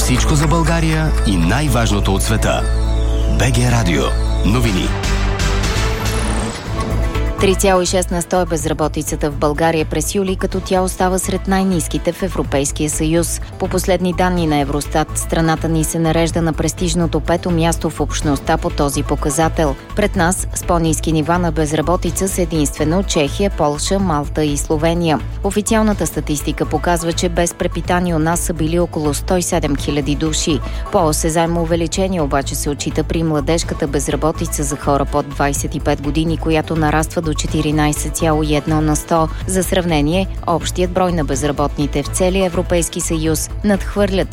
Всичко за България и най-важното от света. БГ Радио. Новини. 3,6% е безработицата в България през юли, като тя остава сред най-ниските в Европейския съюз. По последни данни на Евростат, страната ни се нарежда на престижното 5-то място в общността по този показател. Пред нас с по-ниски нива на безработица са единствено Чехия, Полша, Малта и Словения. Официалната статистика показва, че без препитание у нас са били около 107 000 души. По-осезаемо увеличение обаче се отчита при младежката безработица за хора под 25 години, която нараства до 14,1%. За сравнение, общият брой на безработните в целия Европейски съюз надхвърля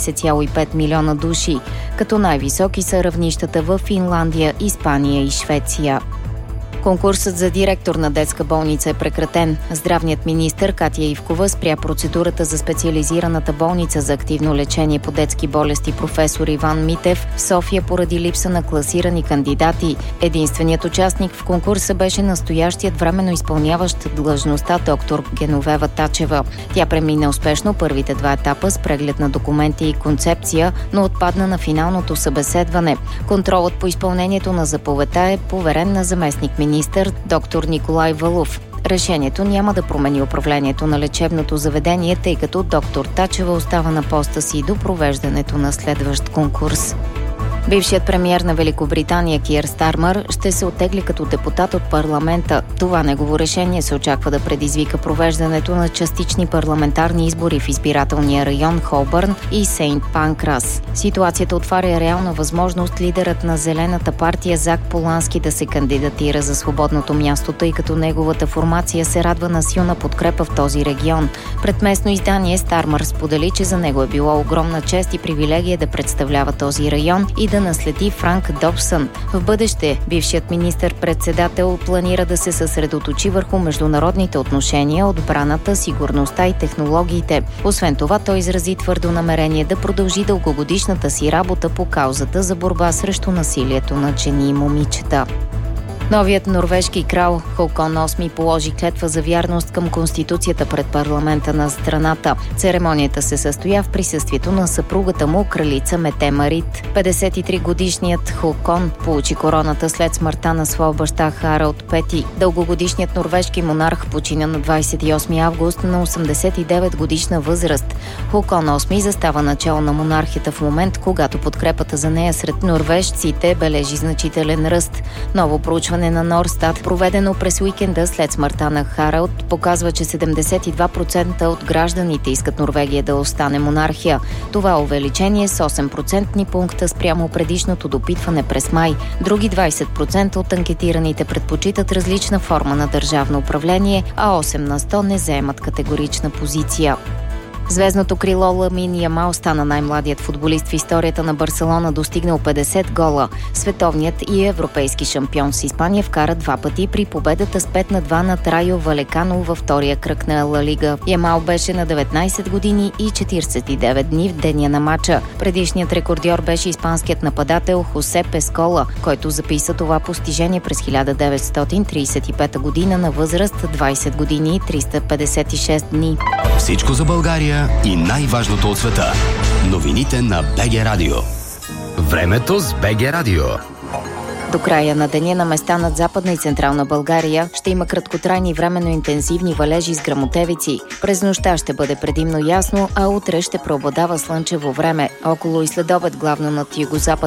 13,5 милиона души, като най-високи са равнищата в Финландия, Испания и Швеция. Конкурсът за директор на детска болница е прекратен. Здравният министър Катя Ивкова спря процедурата за специализираната болница за активно лечение по детски болести професор Иван Митев в София поради липса на класирани кандидати. Единственият участник в конкурса беше настоящият временно изпълняващ длъжността доктор Геновева Тачева. Тя премина успешно първите 2 етапа с преглед на документи и концепция, но отпадна на финалното събеседване. Контролът по изпълнението на заповедта е поверен на заместник-министър доктор Николай Валов. Решението няма да промени управлението на лечебното заведение, тъй като доктор Тачева остава на поста си до провеждането на следващ конкурс. Бившият премиер на Великобритания Киър Стармър ще се оттегли като депутат от парламента. Това негово решение се очаква да предизвика провеждането на частични парламентарни избори в избирателния район Холбърн и Сейнт Панкрас. Ситуацията отваря реална възможност лидерът на Зелената партия Зак Полански да се кандидатира за свободното място, тъй като неговата формация се радва на силна подкрепа в този регион. Пред местно издание Стармър сподели, че за него е било огромна чест и привилегия да представлява този район и да наследи Франк Добсън. В бъдеще бившият министър-председател планира да се съсредоточи върху международните отношения, отбраната, сигурността и технологиите. Освен това, той изрази твърдо намерение да продължи дългогодишната си работа по каузата за борба срещу насилието над жени и момичета. Новият норвежки крал Хокон VIII положи клетва за вярност към Конституцията пред парламента на страната. Церемонията се състоя в присъствието на съпругата му, кралица Мете Марит. 53-годишният Хокон получи короната след смъртта на своя баща Харалд V. Дългогодишният норвежки монарх почина на 28 август на 89 годишна възраст. Хокон VIII застава начало на монархията в момент, когато подкрепата за нея сред норвежците бележи значителен ръст. Ново проучване на Норстат, проведено през уикенда след смъртта на Харалд, показва, че 72% от гражданите искат Норвегия да остане монархия. Това увеличение с 8% пункта спрямо предишното допитване през май. Други 20% от анкетираните предпочитат различна форма на държавно управление, а 8% не заемат категорична позиция. Звездното крило Ламин Ямал стана най-младият футболист в историята на Барселона, достигнал 50 гола. Световният и европейски шампион с Испания вкара 2 пъти при победата с 5-2 над Райо Валекано във втория кръг на Ла Лига. Ямал беше на 19 години и 49 дни в деня на матча. Предишният рекордьор беше испанският нападател Хосе Пескола, който записа това постижение през 1935 година на възраст 20 години и 356 дни. Всичко за България и най-важното от света. Новините на БГ Радио. Времето с БГ Радио. До края на деня на места над Западна и Централна България ще има краткотрайни временно интензивни валежи с гръмотевици. През нощта ще бъде предимно ясно, а утре ще преобладава слънчево време. Около и следобед главно над югозападна